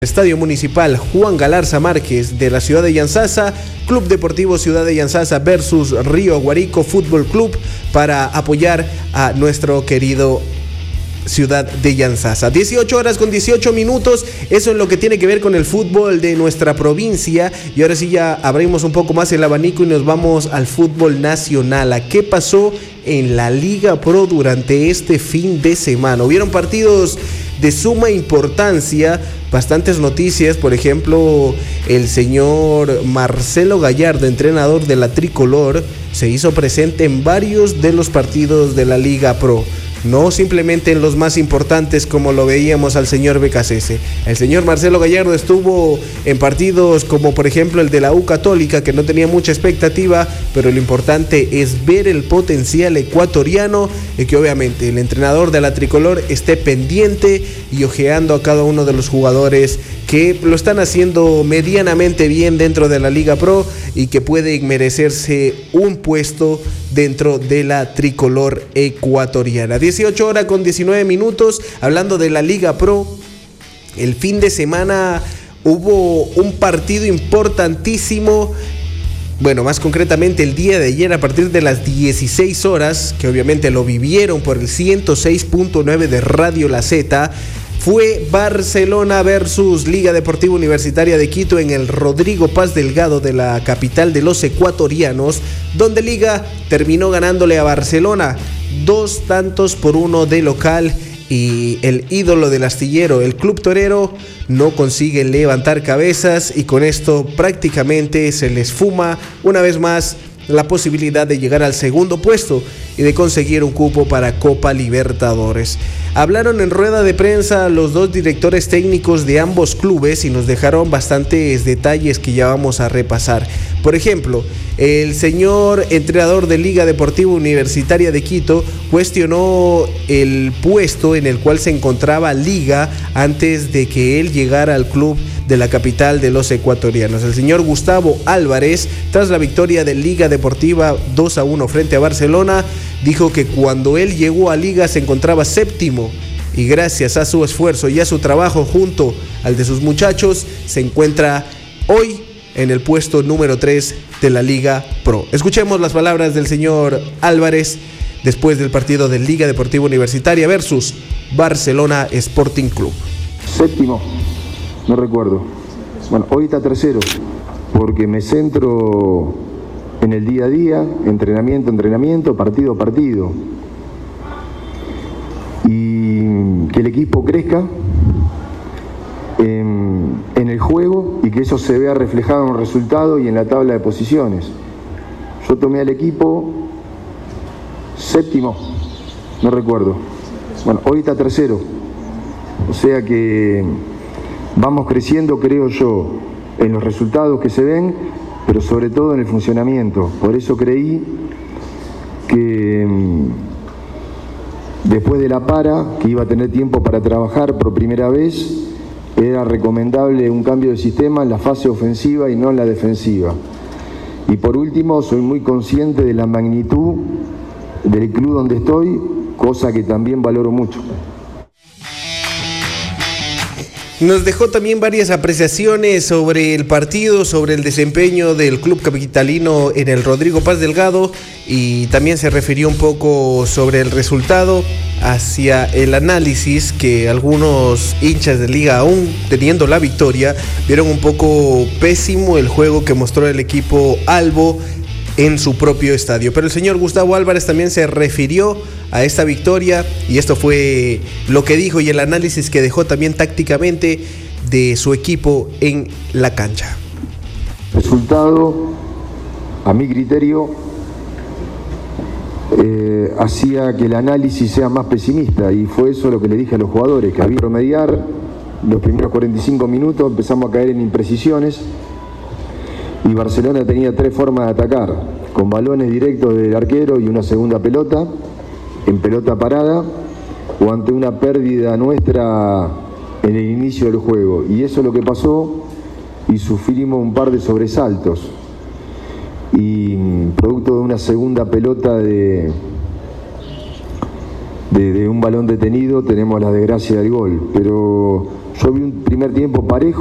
Estadio Municipal Juan Galarza Márquez de la ciudad de Yantzaza, Club Deportivo Ciudad de Yantzaza versus Río Aguarico Fútbol Club para apoyar a nuestro querido Ciudad de Yantzaza. 18 horas con 18 minutos, eso es lo que tiene que ver con el fútbol de nuestra provincia. Y ahora sí ya abrimos un poco más el abanico y nos vamos al fútbol nacional. ¿A qué pasó en la Liga Pro durante este fin de semana? Hubieron partidos de suma importancia, bastantes noticias. Por ejemplo, el señor Marcelo Gallardo, entrenador de la Tricolor, se hizo presente en varios de los partidos de la Liga Pro. No simplemente en los más importantes como lo veíamos al señor BKCS. El señor Marcelo Gallardo estuvo en partidos como por ejemplo el de la U Católica, que no tenía mucha expectativa, pero lo importante es ver el potencial ecuatoriano y que obviamente el entrenador de la Tricolor esté pendiente y ojeando a cada uno de los jugadores que lo están haciendo medianamente bien dentro de la Liga Pro y que pueden merecerse un puesto dentro de la Tricolor ecuatoriana. 18 horas con 19 minutos, hablando de la Liga Pro, el fin de semana hubo un partido importantísimo. Bueno, más concretamente el día de ayer a partir de las 16 horas, que obviamente lo vivieron por el 106.9 de Radio La Z, fue Barcelona versus Liga Deportiva Universitaria de Quito en el Rodrigo Paz Delgado de la capital de los ecuatorianos, donde Liga terminó ganándole a Barcelona 2-1 de local. Y el ídolo del astillero, el Club Torero, no consigue levantar cabezas y con esto prácticamente se les fuma una vez más la posibilidad de llegar al segundo puesto y de conseguir un cupo para Copa Libertadores. Hablaron en rueda de prensa los dos directores técnicos de ambos clubes y nos dejaron bastantes detalles que ya vamos a repasar. Por ejemplo, el señor entrenador de Liga Deportiva Universitaria de Quito cuestionó el puesto en el cual se encontraba Liga antes de que él llegara al club de la capital de los ecuatorianos. El señor Gustavo Álvarez, tras la victoria de Liga Deportiva 2-1 frente a Barcelona, dijo que cuando él llegó a Liga se encontraba séptimo y gracias a su esfuerzo y a su trabajo junto al de sus muchachos se encuentra hoy en el puesto número 3 de la Liga Pro. Escuchemos las palabras del señor Álvarez después del partido de Liga Deportiva Universitaria versus Barcelona Sporting Club. Séptimo, no recuerdo. Bueno, hoy está tercero porque me centro en el día a día, entrenamiento, partido a partido. Y que el equipo crezca en el juego y que eso se vea reflejado en el resultado y en la tabla de posiciones. Yo tomé al equipo séptimo, no recuerdo. Bueno, hoy está tercero. O sea que vamos creciendo, creo yo, en los resultados que se ven, pero sobre todo en el funcionamiento. Por eso creí que después de la para, que iba a tener tiempo para trabajar por primera vez, era recomendable un cambio de sistema en la fase ofensiva y no en la defensiva. Y por último, soy muy consciente de la magnitud del club donde estoy, cosa que también valoro mucho. Nos dejó también varias apreciaciones sobre el partido, sobre el desempeño del club capitalino en el Rodrigo Paz Delgado y también se refirió un poco sobre el resultado hacia el análisis que algunos hinchas de Liga, aún teniendo la victoria, vieron un poco pésimo el juego que mostró el equipo albo en su propio estadio. Pero el señor Gustavo Álvarez también se refirió a esta victoria y esto fue lo que dijo y el análisis que dejó también tácticamente de su equipo en la cancha. Resultado, a mi criterio, hacía que el análisis sea más pesimista y fue eso lo que le dije a los jugadores, que había que promediar. Los primeros 45 minutos empezamos a caer en imprecisiones y Barcelona tenía tres formas de atacar, con balones directos del arquero y una segunda pelota, en pelota parada o ante una pérdida nuestra en el inicio del juego. Y eso es lo que pasó y sufrimos un par de sobresaltos. Y producto de una segunda pelota de un balón detenido tenemos la desgracia del gol. Pero Yo vi un primer tiempo parejo.